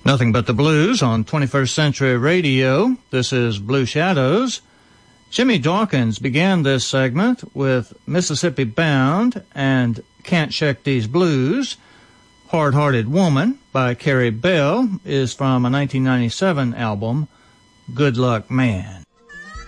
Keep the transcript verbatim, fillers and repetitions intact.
Nothing but the blues on twenty-first Century Radio. This is Blue Shadows. Jimmy Dawkins began this segment with Mississippi Bound and Can't Shake These Blues. Hard-Hearted Woman by Carrie Bell is from a nineteen ninety-seven album, Good Luck Man.